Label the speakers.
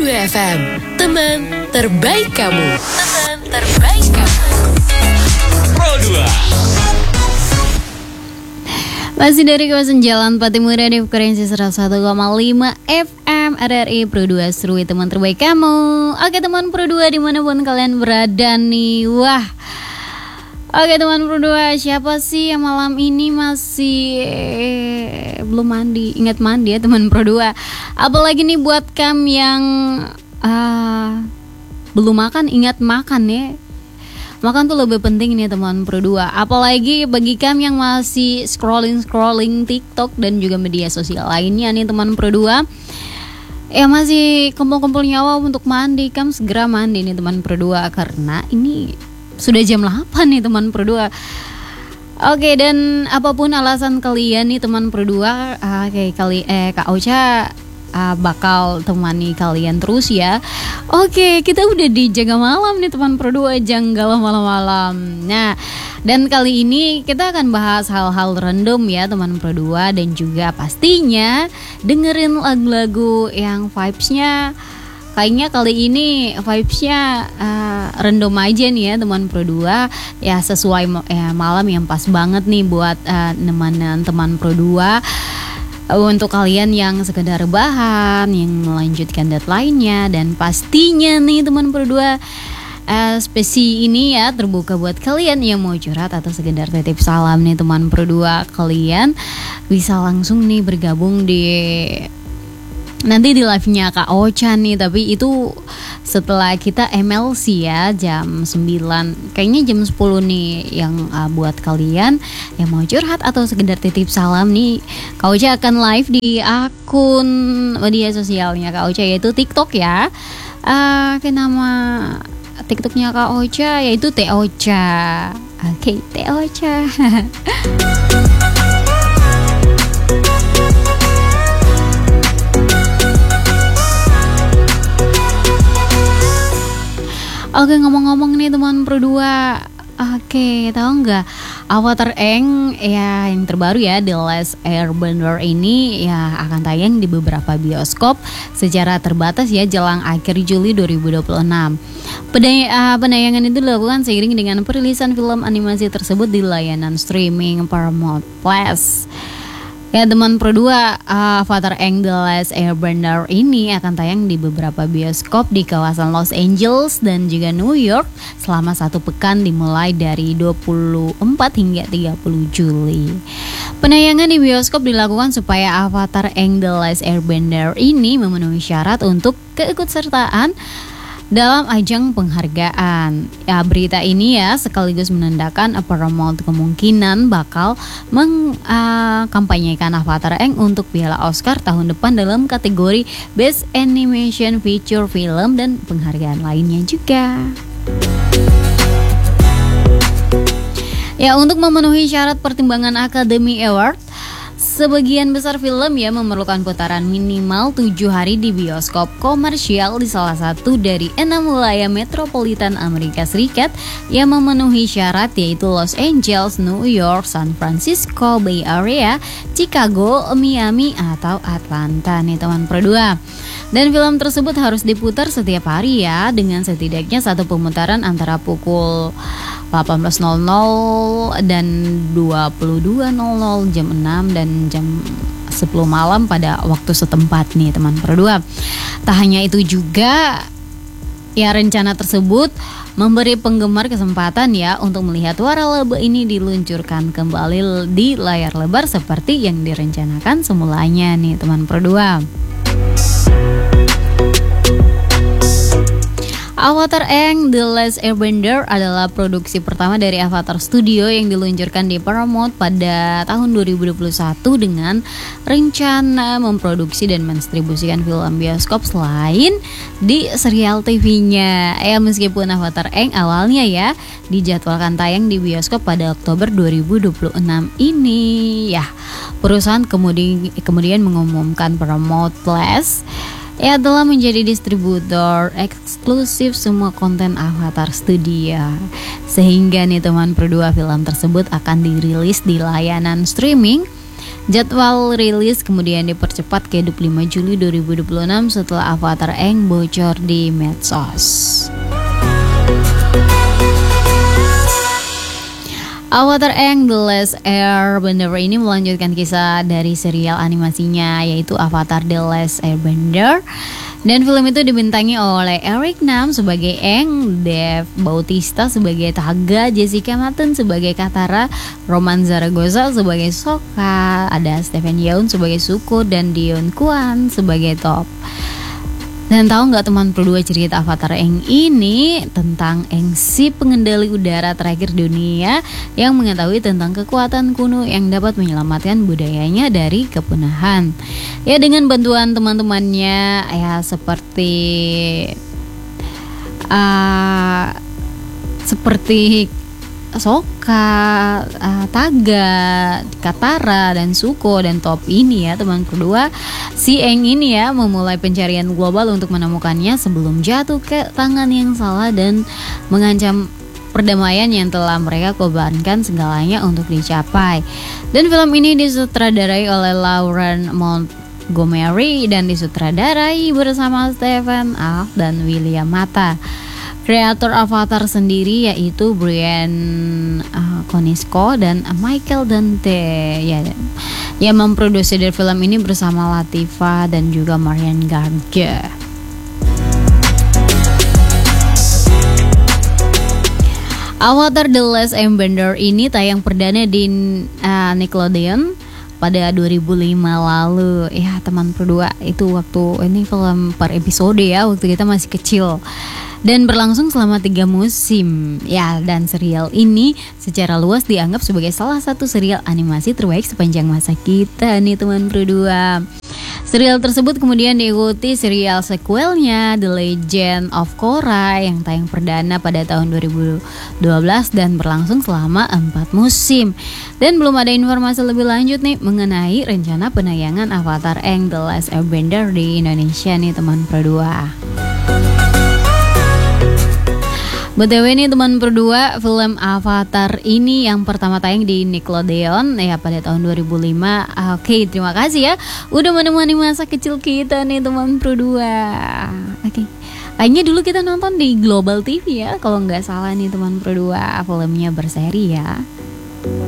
Speaker 1: FM, teman terbaik kamu. Teman terbaik kamu.
Speaker 2: Pro 2.
Speaker 3: Masih dari kawasan Jalan Patimura di frekuensi 101,5 FM RRI Pro 2 Serui teman terbaik kamu. Oke teman Pro 2 dimanapun kalian berada nih. Wah, oke teman Pro 2, siapa sih yang malam ini masih belum mandi? Ingat mandi ya teman Pro 2. Apalagi nih buat kamu yang belum makan, ingat makan ya. Makan tuh lebih penting nih teman Pro 2. Apalagi bagi kamu yang masih scrolling TikTok dan juga media sosial lainnya nih teman Pro 2, ya masih kumpul-kumpul nyawa untuk mandi, kamu segera mandi nih teman Pro 2, karena ini sudah jam 8 nih teman Pro 2. Oke, dan apapun alasan kalian nih teman Pro 2, Kak Ocha bakal temani kalian terus ya. Oke, kita udah di Jaga Malam nih teman Pro 2, Janggalau malam-malam. Nah, dan kali ini kita akan bahas hal-hal random ya teman Pro 2, dan juga pastinya dengerin lagu-lagu yang vibes-nya kayaknya kali ini vibes-nya random aja nih ya teman Pro 2. Ya sesuai malam yang pas banget nih buat nemenin teman Pro 2. Untuk kalian yang sekedar rebahan, yang melanjutkan deadline-nya, dan pastinya nih teman Pro 2, spesi ini ya terbuka buat kalian yang mau curhat atau sekedar titip salam nih teman Pro 2. Kalian bisa langsung nih bergabung nanti di live-nya Kak Ocha nih, tapi itu setelah kita MLC ya jam 9, kayaknya jam 10 nih yang buat kalian yang mau curhat atau sekedar titip salam nih. Kak Ocha akan live di akun media sosialnya Kak Ocha, yaitu TikTok ya. Nama TikToknya Kak Ocha yaitu Teocha. Oke, Teocha. Oke, ngomong-ngomong nih teman Pro 2, oke, tahu nggak Avatar Aang ya yang terbaru ya, The Last Airbender ini ya akan tayang di beberapa bioskop secara terbatas ya jelang akhir Juli 2026. Penayangan itu dilakukan seiring dengan perilisan film animasi tersebut di layanan streaming Paramount Plus. Ya teman Pro 2, Avatar Aang The Last Airbender ini akan tayang di beberapa bioskop di kawasan Los Angeles dan juga New York selama 1 pekan dimulai dari 24 hingga 30 Juli. Penayangan di bioskop dilakukan supaya Avatar Aang The Last Airbender ini memenuhi syarat untuk keikutsertaan dalam ajang penghargaan. Ya, berita ini ya sekaligus menandakan Paramount kemungkinan bakal mengkampanyekan Avatar Aang untuk Piala Oscar tahun depan dalam kategori Best Animation Feature Film dan penghargaan lainnya juga. Ya, untuk memenuhi syarat pertimbangan Academy Award, sebagian besar film ya memerlukan putaran minimal 7 hari di bioskop komersial di salah satu dari 6 wilayah metropolitan Amerika Serikat yang memenuhi syarat, yaitu Los Angeles, New York, San Francisco, Bay Area, Chicago, Miami, atau Atlanta nih teman Pro 2. Dan film tersebut harus diputar setiap hari ya, dengan setidaknya satu pemutaran antara pukul 18.00 dan 22.00, jam 6 dan jam 10 malam pada waktu setempat nih teman Pro 2. Tak hanya itu juga ya, rencana tersebut memberi penggemar kesempatan ya untuk melihat waralaba ini diluncurkan kembali di layar lebar seperti yang direncanakan semulanya nih teman Pro 2. Avatar Aang The Last Airbender adalah produksi pertama dari Avatar Studio yang diluncurkan di Paramount pada tahun 2021 dengan rencana memproduksi dan mendistribusikan film bioskop selain di serial TV-nya. Ya, meskipun Avatar Aang awalnya ya dijadwalkan tayang di bioskop pada Oktober 2026 ini ya, perusahaan kemudian mengumumkan Paramount Plus ya telah menjadi distributor eksklusif semua konten Avatar Studio. Sehingga nih teman Pro 2, film tersebut akan dirilis di layanan streaming Jadwal rilis kemudian dipercepat ke 25 Juli 2026 setelah Avatar Aang bocor di medsos. Avatar Aang The Last Airbender ini melanjutkan kisah dari serial animasinya yaitu Avatar The Last Airbender. Dan film itu dibintangi oleh Eric Nam sebagai Aang, Dave Bautista sebagai Tagga, Jessica Matten sebagai Katara, Roman Zaragoza sebagai Sokka, ada Stephen Yeun sebagai Zuko dan Dion Kwan sebagai Toph. Dan tahu nggak teman berdua cerita Avatar Aang ini tentang Aang si pengendali udara terakhir dunia yang mengetahui tentang kekuatan kuno yang dapat menyelamatkan budayanya dari kepunahan. Ya dengan bantuan teman-temannya ya seperti Sokka, Tagga, Katara, dan Zuko dan Toph ini ya teman berdua, si Aang ini ya memulai pencarian global untuk menemukannya sebelum jatuh ke tangan yang salah dan mengancam perdamaian yang telah mereka korbankan segalanya untuk dicapai. Dan film ini disutradarai oleh Lauren Montgomery dan disutradarai bersama Stephen Aff dan William Mata. Kreator Avatar sendiri yaitu Brian Konietzko dan Michael Dante ya, yang memproduksi dari film ini bersama Latifah dan juga Marian Garja. Avatar The Last Airbender ini tayang perdana di Nickelodeon pada 2005 lalu. Ya teman berdua, itu waktu ini film per episode ya, waktu kita masih kecil. Dan berlangsung selama 3 musim. Ya, dan serial ini secara luas dianggap sebagai salah satu serial animasi terbaik sepanjang masa kita nih teman berdua. Serial tersebut kemudian diikuti serial sequelnya The Legend of Korra yang tayang perdana pada tahun 2012 dan berlangsung selama 4 musim. Dan belum ada informasi lebih lanjut nih mengenai rencana penayangan Avatar Aang The Last Airbender di Indonesia nih teman berdua. BTW nih teman berdua, film Avatar ini yang pertama tayang di Nickelodeon ya pada tahun 2005. Oke, terima kasih ya udah menemani masa kecil kita nih teman berdua. Oke. Kayaknya dulu kita nonton di Global TV ya kalau nggak salah nih teman berdua, filmnya berseri ya.